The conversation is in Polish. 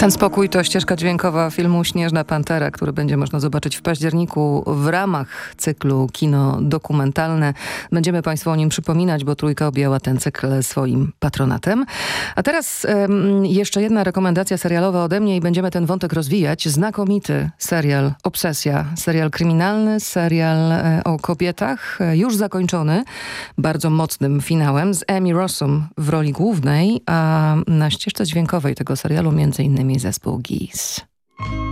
Ten spokój to ścieżka dźwiękowa filmu Śnieżna Pantera, który będzie można zobaczyć w październiku w ramach cyklu Kino Dokumentalne. Będziemy Państwu o nim przypominać, bo Trójka objęła ten cykl swoim patronatem. A teraz jeszcze jedna rekomendacja serialowa ode mnie i będziemy ten wątek rozwijać. Znakomity serial Obsesja. Serial kryminalny, serial o kobietach, już zakończony bardzo mocnym finałem z Amy Rossum w roli głównej, a na ścieżce dźwiękowej tego serialu między innymi zespół Geese.